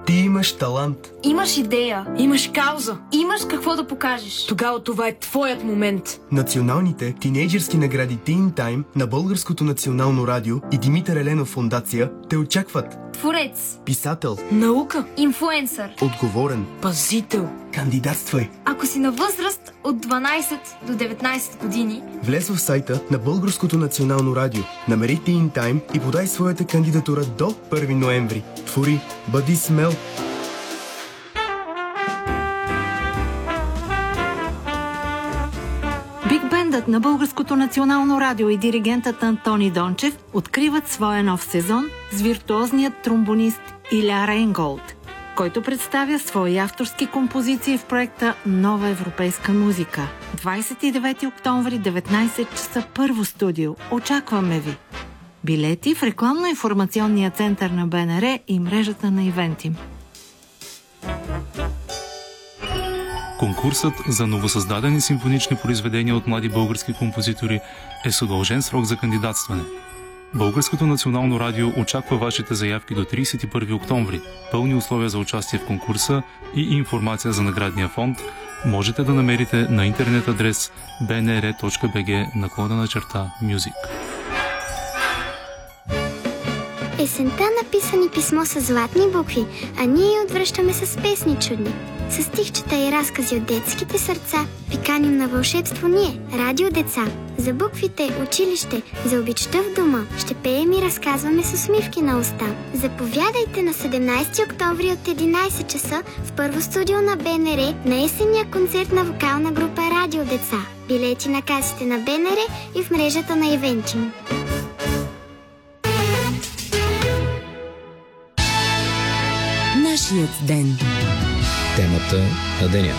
Ти имаш талант. Имаш идея. Имаш кауза. Имаш какво да покажеш. Тогава това е твоят момент. Националните тинейджърски награди Teen Time на Българското национално радио и Димитър Еленов фондация те очакват. Творец, Писател, Наука. инфлуенсър, отговорен, Пазител. кандидатствай. ако си на възраст от 12 до 19 години, Влез в сайта на Българското национално радио, намери Teen Time и подай своята кандидатура до 1 ноември. Твори, бъди смел. Биг бендът на Българското национално радио и диригентът Антони Дончев откриват своя нов сезон с виртуозният тромбонист Иля Рейнголд, който представя свои авторски композиции в проекта Нова европейска музика. 29 октомври, 19 часа, първо студио. Очакваме ви! Билети в рекламно-информационния център на БНР и мрежата на Ивентим. Конкурсът за новосъздадени симфонични произведения от млади български композитори е с удължен срок за кандидатстване. Българското национално радио очаква вашите заявки до 31 октомври. Пълни условия за участие в конкурса и информация за наградния фонд можете да намерите на интернет адрес bnr.bg/music. Есента написани писмо с златни букви, а ние я отвръщаме с песни чудни. С стихчета и разкази от детските сърца ви каним на вълшебство ние, радио деца. За буквите, училище, за обичта в дома ще пеем и разказваме с усмивки на уста. Заповядайте на 17 октомври от 11 часа в първо студио на БНР на есенния концерт на вокална група Радио деца. Билети на касите на БНР и в мрежата на Ивентим. Нашият ден. Темата на деня.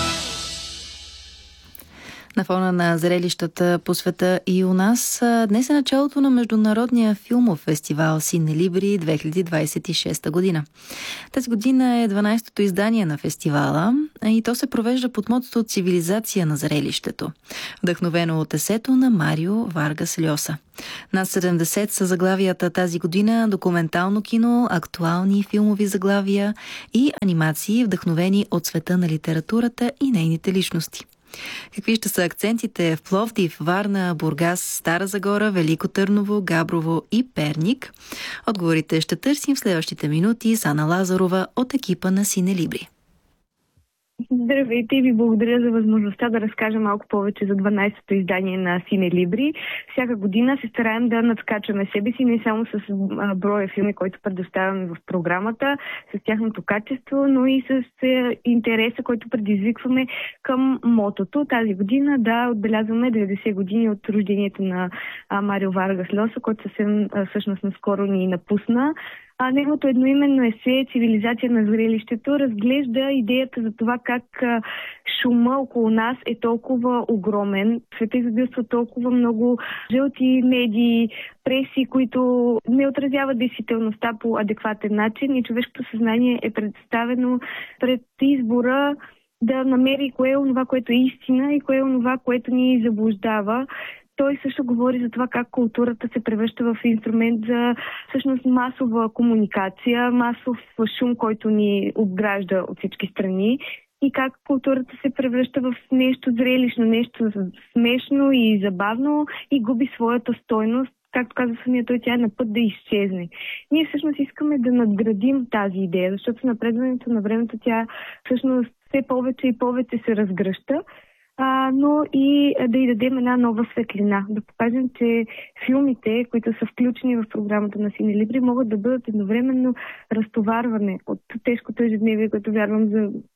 На фона на зрелищата по света и у нас, днес е началото на Международния филмов фестивал Синелибри 2026 година. Тази година е 12-то издание на фестивала и то се провежда под мотото "Цивилизация на зрелището", вдъхновено от есето на Марио Варгас Льоса. Над 70 са заглавията тази година: документално кино, актуални филмови заглавия и анимации, вдъхновени от света на литературата и нейните личности. Какви ще са акцентите в Пловдив, Варна, Бургас, Стара Загора, Велико Търново, Габрово и Перник? Отговорите ще търсим в следващите минути с Ана Лазарова от екипа на Синелибри. Здравейте и ви благодаря за възможността да разкажа малко повече за 12-то издание на Синелибри. Всяка година се стараем да надскачаме себе си, не само с броя филми, които предоставяме в програмата, с тяхното качество, но и с интереса, който предизвикваме към мотото. Тази година отбелязваме 90 години от рождението на Марио Варгас Льоса, който съвсем всъщност наскоро ни напусна. Неговото едноименно есе "Цивилизация на зрелището" разглежда идеята за това как шума около нас е толкова огромен. Света изобилства толкова много жълти медии, преси, които не отразяват действителността по адекватен начин и човешкото съзнание е представено пред избора да намери кое е онова, което е истина и кое е онова, което ни заблуждава. Той също говори за това как културата се превръща в инструмент за всъщност масова комуникация, масов шум, който ни обгражда от всички страни, и как културата се превръща в нещо зрелищно, нещо смешно и забавно и губи своята стойност. Както каза самия той, тя е на път да изчезне. Ние всъщност искаме да надградим тази идея, защото с напредването на времето тя всъщност все повече и повече се разгръща. Но и да й дадем една нова светлина. Да покажем, че филмите, които са включени в програмата на Синелибри, могат да бъдат едновременно разтоварване от тежкото ежедневие, което вярвам,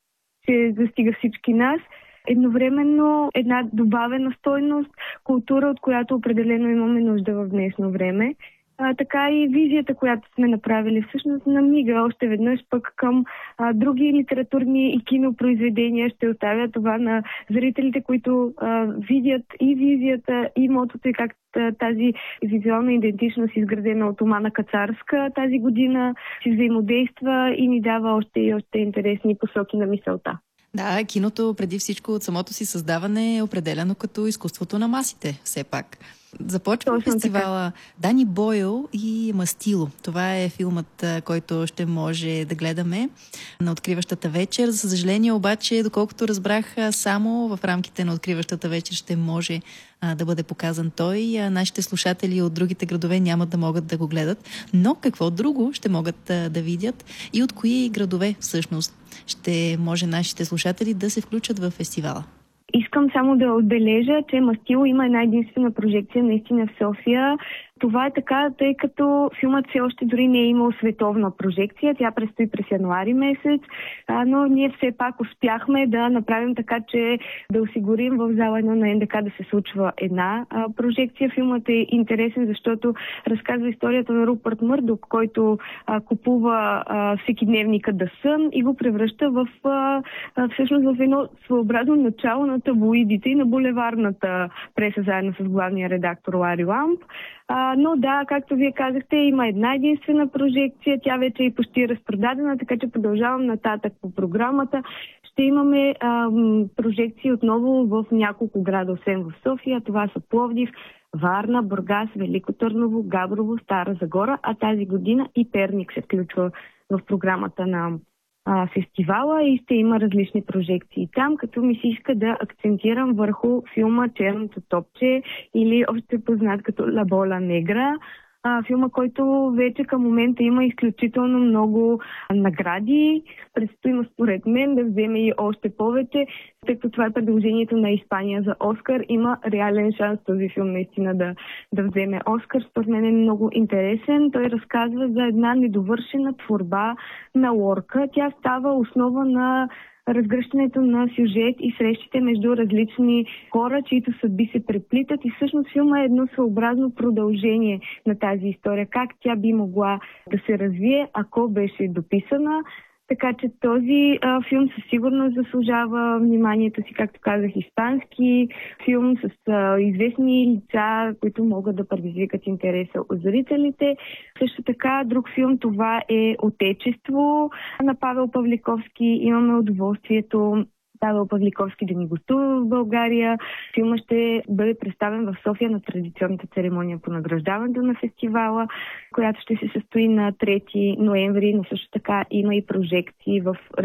че застига всички нас. Едновременно една добавена стойност, култура, от която определено имаме нужда в днешно време. Така и визията, която сме направили, всъщност намига още веднъж пък към други литературни и кинопроизведения. Ще оставя това на зрителите, които видят и визията, и мотото, и как тази визуална идентичност, изградена от Омана Кацарска тази година, си взаимодейства и ни дава още и още интересни посоки на мисълта. Да, киното преди всичко от самото си създаване е определено като изкуството на масите, все пак. Започва фестивала Дани Бойл и Мастило. Това е филмът, който ще може да гледаме на откриващата вечер. За съжаление обаче, доколкото разбрах, само в рамките на откриващата вечер ще може да бъде показан той. Нашите слушатели от другите градове няма да могат да го гледат. Но какво друго ще могат да видят и от кои градове всъщност ще може нашите слушатели да се включат в фестивала? Искам само да отбележа, че Мастило има една единствена прожекция наистина в София. Това е така, тъй като филмът все още дори не е имал световна прожекция. Тя предстои през януари месец, но ние все пак успяхме да направим така, че да осигурим в зала 1 на НДК да се случва една прожекция. Филмът е интересен, защото разказва историята на Рупърт Мърдок, който купува всекидневника The Sun и го превръща всъщност в едно своеобразно начало на таблоидите и на булеварната преса, заедно с главния редактор Лари Ламб. Но да, както вие казахте, има една единствена прожекция. Тя вече е почти разпродадена, така че продължавам нататък по програмата. Ще имаме прожекции отново в няколко града, освен в София. Това са Пловдив, Варна, Бургас, Велико Търново, Габрово, Стара Загора, а тази година и Перник се включва в програмата на фестивала и ще има различни прожекции там, като ми се иска да акцентирам върху филма Черното топче или още познат като La Bola Negra. Филма, който вече към момента има изключително много награди. Предстои според мен да вземе и още повече, тъй като това е предложението на Испания за Оскар. Има реален шанс този филм наистина да вземе Оскар. Според мен е много интересен. Той разказва за една недовършена творба на Лорка. Тя става основа на разгръщането на сюжет и срещите между различни хора, чието съдби се преплитат, и всъщност филма е едно съобразно продължение на тази история. Как тя би могла да се развие, ако беше дописана. Така че този филм със сигурност заслужава вниманието си, както казах, испански филм с известни лица, които могат да предизвикат интереса от зрителите. Също така, друг филм, това е Отечество на Павел Павликовски. Имаме удоволствието Павел Павликовски да ни гостува в България. Филмът ще бъде представен в София на традиционната церемония по награждаването на фестивала, която ще се състои на 3 ноември, но също така има и прожекции в